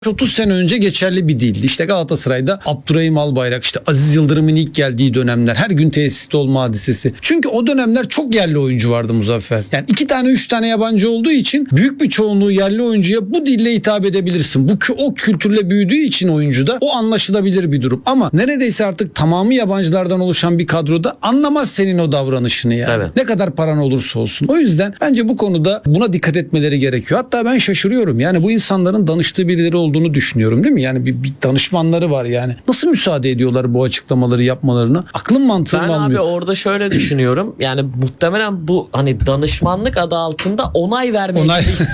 30 sene önce geçerli bir değildi. İşte Galatasaray'da Abdurrahim Albayrak, işte Aziz Yıldırım'ın ilk geldiği dönemler, her gün tesiste olma hadisesi. Çünkü o dönemler çok yerli oyuncu vardı Muzaffer. Yani 2 tane 3 tane yabancı olduğu için büyük bir çoğunluğu yerli oyuncuya bu dille hitap edebilirsin. O kültürle büyüdüğü için oyuncuda o anlaşılabilir bir durum. Ama neredeyse artık tamamı yabancılardan oluşan bir kadroda anlamaz senin o davranışını yani. Evet. Ne kadar paran olursa olsun. O yüzden bence bu konuda buna dikkat etmeleri gerekiyor. Hatta ben şaşırıyorum. Yani bu insanların danıştığı birileri olduğunu düşünüyorum, değil mi? Yani bir danışmanları var yani. Nasıl müsaade ediyorlar bu açıklamaları yapmalarına? Aklım mantığım Ben almıyor. abi orada şöyle düşünüyorum. Yani muhtemelen bu hani danışmanlık adı altında onay vermeye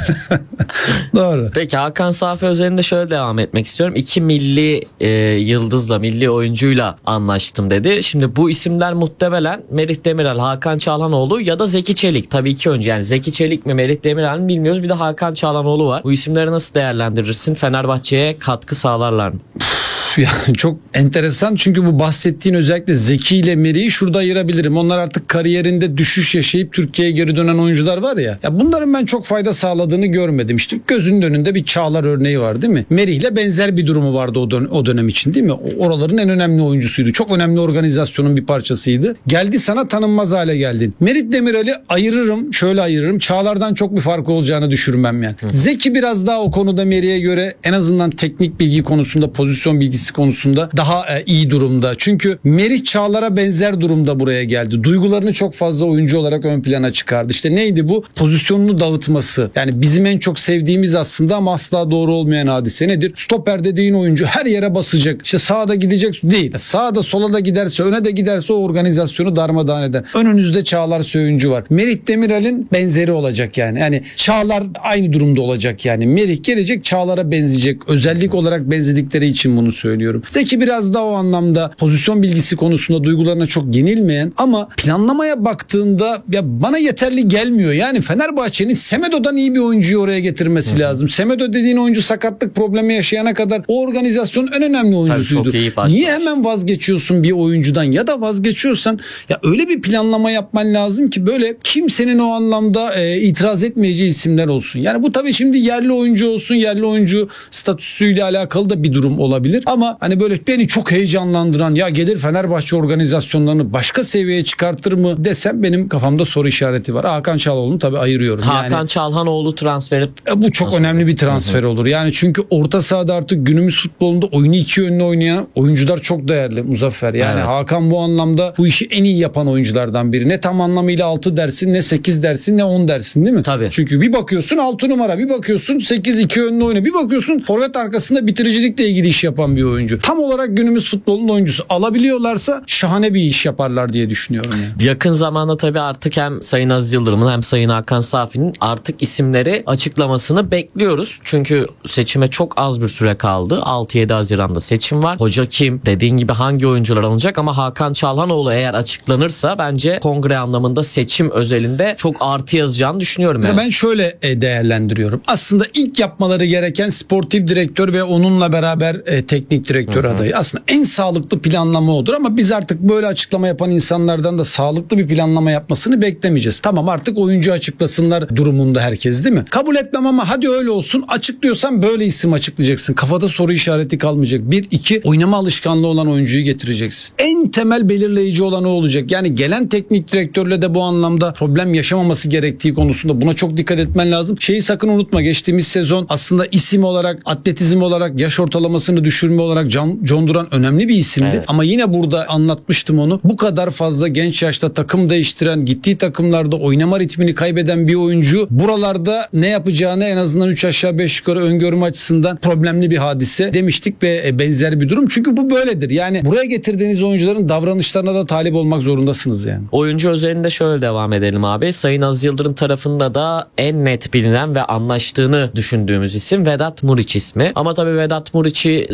Doğru. Peki Hakan Safi özelinde şöyle devam etmek istiyorum. 2 milli yıldızla, milli oyuncuyla anlaştım dedi. Şimdi bu isimler muhtemelen Merih Demiral, Hakan Çalhanoğlu ya da Zeki Çelik. Tabii iki oyuncu. Yani Zeki Çelik mi Merih Demiral mi bilmiyoruz. Bir de Hakan Çalhanoğlu var. Bu isimleri nasıl değerlendirirsin? Fenerbahçe'ye katkı sağlarlar mı? Yani çok enteresan, çünkü bu bahsettiğin özellikle Zeki ile Merih'i şurada ayırabilirim. Onlar artık kariyerinde düşüş yaşayıp Türkiye'ye geri dönen oyuncular var ya. Ya bunların ben çok fayda sağladığını görmedim. İşte gözünün önünde bir Çağlar örneği var, değil mi? Merih'le benzer bir durumu vardı o dönem için, değil mi? Oraların en önemli oyuncusuydu. Çok önemli organizasyonun bir parçasıydı. Geldi sana tanınmaz hale geldin. Merih Demiral'i ayırırım, şöyle ayırırım. Çağlar'dan çok bir farkı olacağını düşürmem yani. Zeki biraz daha o konuda Merih'e göre en azından teknik bilgi konusunda, pozisyon bilgisi konusunda daha iyi durumda. Çünkü Merih Çağlar'a benzer durumda buraya geldi. Duygularını çok fazla oyuncu olarak ön plana çıkardı. İşte neydi bu? Pozisyonunu dağıtması. Yani bizim en çok sevdiğimiz aslında ama asla doğru olmayan hadise nedir? Stoper dediğin oyuncu her yere basacak. İşte sağda gidecek değil. Sağda sola da giderse, öne de giderse o organizasyonu darmadağın eder. Önünüzde Çağlar oyuncu var. Merih Demiral'in benzeri olacak yani. Yani Çağlar aynı durumda olacak yani. Merih gelecek, Çağlar'a benzeyecek. Özellik olarak benzedikleri için bunu söylüyorum. Zeki biraz daha o anlamda pozisyon bilgisi konusunda duygularına çok yenilmeyen ama planlamaya baktığında ya bana yeterli gelmiyor. Yani Fenerbahçe'nin Semedo'dan iyi bir oyuncuyu oraya getirmesi lazım. Semedo dediğin oyuncu sakatlık problemi yaşayana kadar o organizasyonun en önemli oyuncusuydu. Niye hemen vazgeçiyorsun bir oyuncudan, ya da vazgeçiyorsan ya öyle bir planlama yapman lazım ki böyle kimsenin o anlamda itiraz etmeyeceği isimler olsun. Yani bu tabii şimdi yerli oyuncu olsun, yerli oyuncu statüsüyle alakalı da bir durum olabilir. Ama hani böyle beni çok heyecanlandıran, ya gelir Fenerbahçe organizasyonlarını başka seviyeye çıkartır mı desem benim kafamda soru işareti var. Hakan Çalhanoğlu'nu tabii ayırıyorum. Hakan Çalhanoğlu transferi bu çok önemli bir transfer olur. Yani çünkü orta sahada artık günümüz futbolunda oyunu iki yönlü oynayan oyuncular çok değerli Muzaffer. Yani evet. Hakan bu anlamda bu işi en iyi yapan oyunculardan biri. Ne tam anlamıyla 6 dersin, ne 8 dersin, ne 10 dersin, değil mi? Tabii. Çünkü bir bakıyorsun 6 numara, bir bakıyorsun 8 iki yönlü oynuyor, bir bakıyorsun forvet arkasında bitiricilikle ilgili iş yapan bir oyuncu. Tam olarak günümüz futbolunun oyuncusu. Alabiliyorlarsa şahane bir iş yaparlar diye düşünüyorum. Yani. Yakın zamanda tabii artık hem Sayın Aziz Yıldırım'ın hem Sayın Hakan Safi'nin artık isimleri açıklamasını bekliyoruz. Çünkü seçime çok az bir süre kaldı. 6-7 Haziran'da seçim var. Hoca kim? Dediğin gibi hangi oyuncular alınacak? Ama Hakan Çalhanoğlu eğer açıklanırsa bence kongre anlamında seçim özelinde çok artı yazacağını düşünüyorum. Yani. Ben şöyle değerlendiriyorum. Aslında ilk yapmaları gereken sportif direktör ve onunla beraber teknik direktör adayı. Aslında en sağlıklı planlama odur ama biz artık böyle açıklama yapan insanlardan da sağlıklı bir planlama yapmasını beklemeyeceğiz. Tamam, artık oyuncu açıklasınlar durumunda herkes, değil mi? Kabul etmem ama hadi öyle olsun. Açıklıyorsan böyle isim açıklayacaksın. Kafada soru işareti kalmayacak. 1-2 oynama alışkanlığı olan oyuncuyu getireceksin. En temel belirleyici olan o olacak. Yani gelen teknik direktörle de bu anlamda problem yaşamaması gerektiği konusunda buna çok dikkat etmen lazım. Şeyi sakın unutma, geçtiğimiz sezon aslında isim olarak, atletizm olarak, yaş ortalamasını düşürme olarak John Duran önemli bir isimdi. Evet. Ama yine burada anlatmıştım onu. Bu kadar fazla genç yaşta takım değiştiren, gittiği takımlarda oynama ritmini kaybeden bir oyuncu buralarda ne yapacağını en azından 3 aşağı 5 yukarı öngörme açısından problemli bir hadise demiştik ve benzer bir durum. Çünkü bu böyledir. Yani buraya getirdiğiniz oyuncuların davranışlarına da talip olmak zorundasınız yani. Oyuncu özelinde şöyle devam edelim abi. Sayın Aziz Yıldırım tarafında da en net bilinen ve anlaştığını düşündüğümüz isim Vedat Muriç ismi. Ama tabii Vedat Muriç'i sanıyorum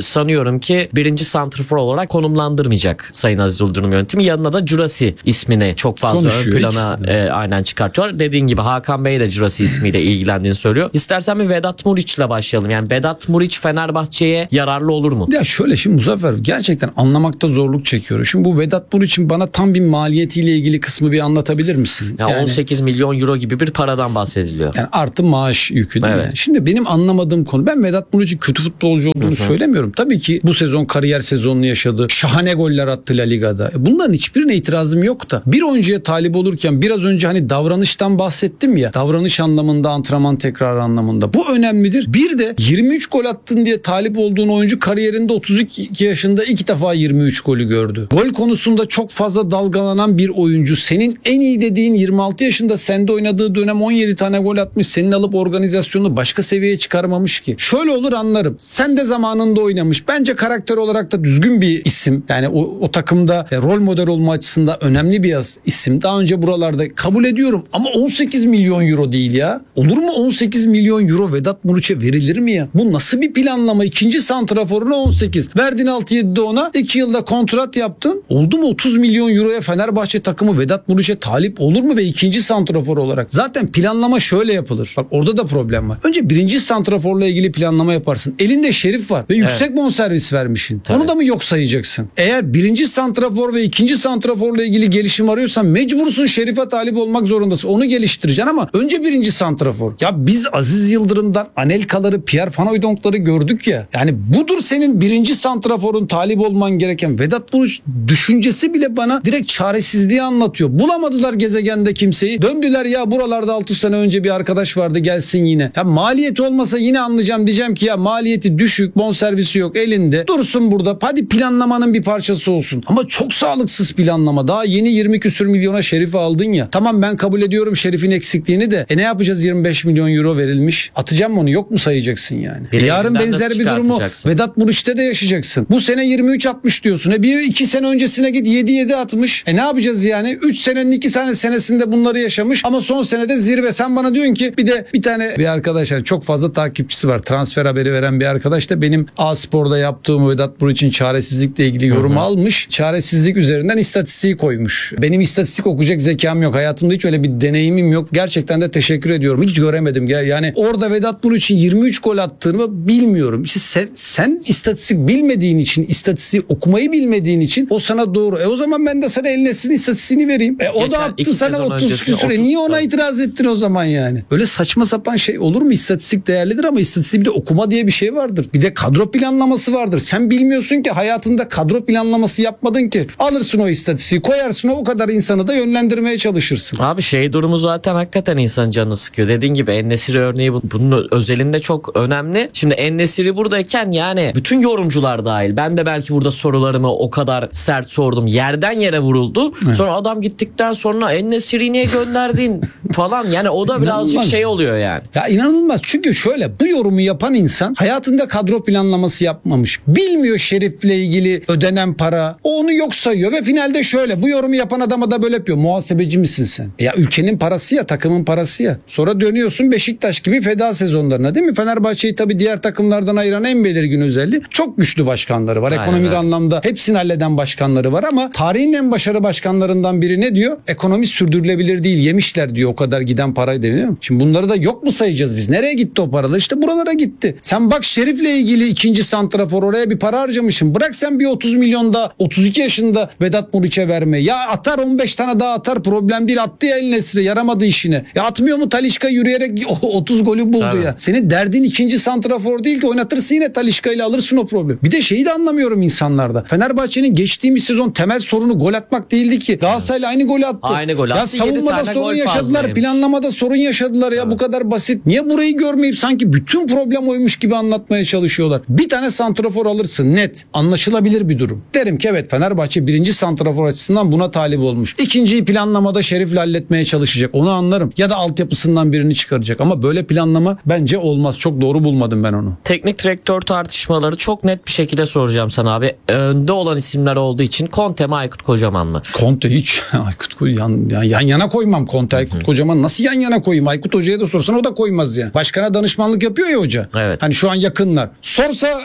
diyorum ki birinci santrfor olarak konumlandırmayacak Sayın Aziz Yıldırım yönetimi. Yanına da Jurasi ismini çok fazla Konuşuyor ön plana aynen çıkartıyor. Dediğin gibi Hakan Bey de Jurasi ismiyle ilgilendiğini söylüyor. İstersen bir Vedat Muriç'le başlayalım. Yani Vedat Muriç Fenerbahçe'ye yararlı olur mu? Ya şöyle, şimdi Muzaffer gerçekten anlamakta zorluk çekiyorum. Şimdi bu Vedat Muriç'in bana tam bir maliyetiyle ilgili kısmı bir anlatabilir misin? Yani 18 milyon euro gibi bir paradan bahsediliyor. Yani artı maaş yükü değil Evet. mi? Şimdi benim anlamadığım konu, ben Vedat Muriç'in kötü futbolcu olduğunu söylemiyorum. Tabii ki bu sezon kariyer sezonunu yaşadı. Şahane goller attı La Liga'da. Bunların hiçbirine itirazım yok da bir oyuncuya talip olurken biraz önce hani davranıştan bahsettim ya. Davranış anlamında, antrenman tekrarı anlamında. Bu önemlidir. Bir de 23 gol attın diye talip olduğun oyuncu kariyerinde 32 yaşında 2 defa 23 golü gördü. Gol konusunda çok fazla dalgalanan bir oyuncu. Senin en iyi dediğin 26 yaşında sende oynadığı dönem 17 tane gol atmış. Senin alıp organizasyonunu başka seviyeye çıkarmamış ki. Şöyle olur anlarım. Sen de zamanında oynamış. Bence karakter olarak da düzgün bir isim. Yani o takımda rol model olma açısından önemli bir isim. Daha önce buralarda kabul ediyorum ama 18 milyon euro değil ya. Olur mu 18 milyon euro Vedat Muriç'e verilir mi ya? Bu nasıl bir planlama? İkinci santraforuna 18. Verdin 6-7'de ona. 2 yılda kontrat yaptın. Oldu mu 30 milyon euroya Fenerbahçe takımı Vedat Muriç'e talip olur mu ve ikinci santrafor olarak? Zaten planlama şöyle yapılır. Bak orada da problem var. Önce birinci santraforla ilgili planlama yaparsın. Elinde Şerif var ve yüksek bonservis vermişsin. Tabii. Onu da mı yok sayacaksın? Eğer birinci santrafor ve ikinci santraforla ilgili gelişim arıyorsan mecbursun Şerif'e talip olmak zorundasın. Onu geliştireceksin ama önce birinci santrafor. Ya biz Aziz Yıldırım'dan Anelka'ları, Pierre Van Hooydonk'ları gördük ya. Yani budur senin birinci santraforun talip olman gereken. Vedat Muriç düşüncesi bile bana direkt çaresizliği anlatıyor. Bulamadılar gezegende kimseyi. Döndüler ya buralarda 6 sene önce bir arkadaş vardı gelsin yine. Ya maliyeti olmasa yine anlayacağım, diyeceğim ki ya maliyeti düşük, bonservisi yok elinde. Dursun burada. Hadi planlamanın bir parçası olsun. Ama çok sağlıksız planlama. Daha yeni 20 küsür milyona Şerif'i aldın ya. Tamam ben kabul ediyorum Şerif'in eksikliğini de. Ne yapacağız 25 milyon euro verilmiş? Atacağım mı onu? Yok mu sayacaksın yani? Yarın benzer bir durumu Vedat Muriç'te de yaşayacaksın. Bu sene 23 atmış diyorsun. Bir 2 sene öncesine git 7-7 atmış. Ne yapacağız yani? 3 senenin 2 tane senesinde bunları yaşamış ama son senede zirve. Sen bana diyorsun ki bir tane bir arkadaş, yani çok fazla takipçisi var. Transfer haberi veren bir arkadaş da benim A-Spor'da yaptığım Vedat Muriç'in çaresizlikle ilgili yorum almış. Çaresizlik üzerinden istatistiği koymuş. Benim istatistik okuyacak zekam yok. Hayatımda hiç öyle bir deneyimim yok. Gerçekten de teşekkür ediyorum. Hiç göremedim. Yani orada Vedat Muriç'in 23 gol attığını bilmiyorum. İşte sen istatistik bilmediğin için, istatistiği okumayı bilmediğin için o sana doğru. O zaman ben de sana El Nesri'nin istatistiğini vereyim. O da attı sana 30 küsur. Niye ona itiraz ettin o zaman yani? Öyle saçma sapan şey olur mu? İstatistik değerlidir ama istatistiği bir de okuma diye bir şey vardır. Bir de kadro planlaması vardır. Sen bilmiyorsun ki, hayatında kadro planlaması yapmadın ki. Alırsın o istatistiği, koyarsın o kadar insanı da yönlendirmeye çalışırsın. Abi durumu zaten hakikaten insan canını sıkıyor. Dediğin gibi En-Nesyri örneği bunun özelinde çok önemli. Şimdi En-Nesyri buradayken yani bütün yorumcular dahil. Ben de belki burada sorularımı o kadar sert sordum. Yerden yere vuruldu. Evet. Sonra adam gittikten sonra En-Nesyri'yi niye gönderdin falan. Yani o da birazcık şey oluyor yani. Ya inanılmaz. Çünkü şöyle, bu yorumu yapan insan hayatında kadro planlaması yapmamış. Bilmiyor Şerif'le ilgili ödenen para. O onu yok sayıyor ve finalde şöyle, bu yorumu yapan adama da böyle yapıyor. Muhasebeci misin sen? Ya ülkenin parası ya, takımın parası ya. Sonra dönüyorsun Beşiktaş gibi feda sezonlarına, değil mi? Fenerbahçe'yi tabii diğer takımlardan ayıran en belirgin özelliği, çok güçlü başkanları var. Ekonomik anlamda hepsini halleden başkanları var ama tarihin en başarılı başkanlarından biri ne diyor? Ekonomi sürdürülebilir değil, yemişler diyor o kadar giden parayı, deniyor. Şimdi bunları da yok mu sayacağız biz? Nereye gitti o paralar? İşte buralara gitti. Sen bak Şerif'le ilgili ikinci santrafor oraya bir para harcamışsın. Bırak sen bir 30 milyonda 32 yaşında Vedat Muriç'e verme. Ya atar 15 tane daha atar, problem değil. Attı ya El Nesri, yaramadı işine. Ya atmıyor mu Talisca yürüyerek 30 golü buldu ya. Senin derdin ikinci santrafor değil ki, oynatırsın yine Talisca ile, alırsın o problem. Bir de şeyi de anlamıyorum insanlarda. Fenerbahçe'nin geçtiğimiz sezon temel sorunu gol atmak değildi ki. Galatasaray'la aynı golü attı. Aynı golü attı. Ya savunmada sorun yaşadılar, planlamada sorun yaşadılar ya, bu kadar basit. Niye burayı görmeyip sanki bütün problem oymuş gibi anlatmaya çalışıyorlar? Bir tane santrafor alırsın, net, anlaşılabilir bir durum. Derim ki evet, Fenerbahçe birinci santrafor açısından buna talip olmuş. İkinciyi planlamada Şerif'le halletmeye çalışacak. Onu anlarım. Ya da altyapısından birini çıkaracak. Ama böyle planlama bence olmaz. Çok doğru bulmadım ben onu. Teknik direktör tartışmaları çok net bir şekilde soracağım sana abi. Önde olan isimler olduğu için Conte mi Aykut Kocaman mı? Conte hiç. Aykut yan yana koymam Conte. Aykut Kocaman nasıl yan yana koyayım? Aykut Hoca'ya da sorsan o da koymaz yani. Başkana danışmanlık yapıyor ya hoca. Evet. Hani şu an yakınlar. Sorsa Aziz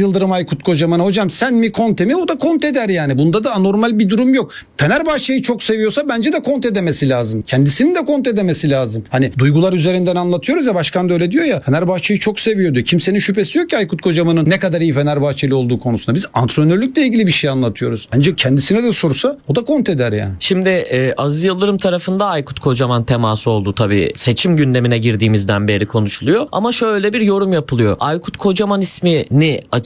Yıldırım Aykut Kocaman'a hocam sen mi Conte mi? O da Conte der yani. Bunda da anormal bir durum yok. Fenerbahçe'yi çok seviyorsa bence de Conte demesi lazım. Kendisinin de Conte demesi lazım. Hani duygular üzerinden anlatıyoruz ya, başkan da öyle diyor ya. Fenerbahçe'yi çok seviyordu. Kimsenin şüphesi yok ki Aykut Kocaman'ın ne kadar iyi Fenerbahçeli olduğu konusunda. Biz antrenörlükle ilgili bir şey anlatıyoruz. Bence kendisine de sorsa o da Conte der yani. Şimdi Aziz Yıldırım tarafında Aykut Kocaman teması oldu tabii. Seçim gündemine girdiğimizden beri konuşuluyor. Ama şöyle bir yorum yapılıyor. Aykut Kocaman ismini